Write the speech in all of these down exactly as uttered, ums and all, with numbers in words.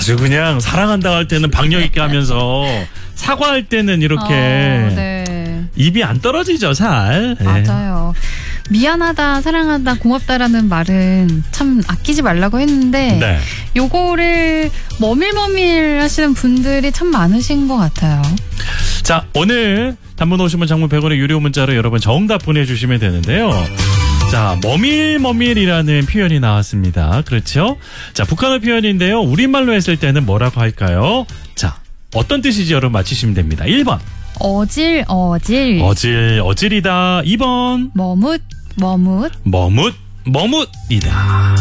아주 그냥 사랑한다 할 때는 박력 있게 하면서 사과할 때는 이렇게 어, 네. 입이 안 떨어지죠, 잘. 네. 맞아요. 미안하다, 사랑하다, 고맙다라는 말은 참 아끼지 말라고 했는데 네. 요거를 머밀머밀 하시는 분들이 참 많으신 것 같아요. 자, 오늘 단문 오십 원, 장문 백 원의 유료 문자로 여러분 정답 보내주시면 되는데요. 자, 머밀머밀이라는 표현이 나왔습니다. 그렇죠? 자, 북한어 표현인데요. 우리말로 했을 때는 뭐라고 할까요? 자, 어떤 뜻인지 여러분 맞히시면 됩니다. 일 번. 어질, 어질. 어질, 어질이다. 이 번. 머뭇, 머뭇. 머뭇, 머뭇이다.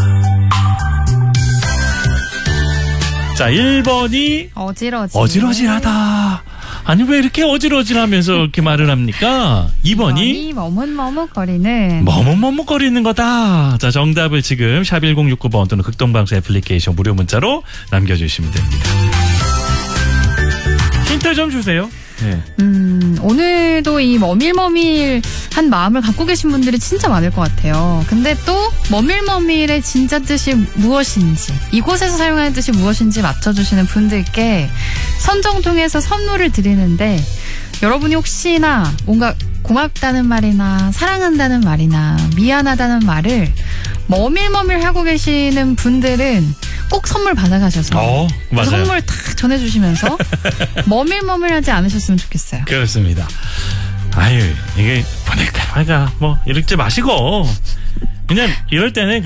자, 일 번이 어질어질. 어질어질하다. 아니, 왜 이렇게 어질어질하면서 이렇게 말을 합니까? 이 번이 머뭇머뭇거리는. 머뭇머뭇거리는 거다. 자, 정답을 지금 샵 일공육구 번 또는 극동방송 애플리케이션 무료 문자로 남겨주시면 됩니다. 힌트 좀 주세요. 네. 음, 오늘도 이 머밀머밀한 마음을 갖고 계신 분들이 진짜 많을 것 같아요. 근데 또 머밀머밀의 진짜 뜻이 무엇인지, 이곳에서 사용하는 뜻이 무엇인지 맞춰주시는 분들께 선정 통해서 선물을 드리는데, 여러분이 혹시나 뭔가 고맙다는 말이나 사랑한다는 말이나 미안하다는 말을 머밀머밀 하고 계시는 분들은 꼭 선물 받아가셔서 어, 맞아요. 선물 탁 전해주시면서 머밀머밀하지 않으셨으면 좋겠어요. 그렇습니다. 아유, 이게 보낼까 말까 뭐 이러지 마시고 그냥 이럴 때는